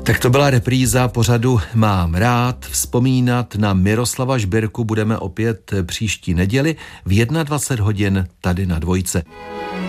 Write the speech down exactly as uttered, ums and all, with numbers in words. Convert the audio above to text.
Tak to byla repríza pořadu Mám rád. Vzpomínat na Miroslava Žbirku budeme opět příští neděli v dvacet jedna hodin tady na Dvojce.